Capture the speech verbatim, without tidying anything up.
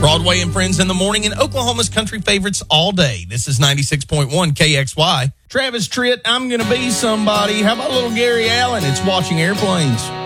Broadway and Friends in the morning and Oklahoma's country favorites all day. This is ninety-six point one K X Y. Travis Tritt, I'm Gonna Be Somebody. How about little Gary Allen? It's Watching Airplanes.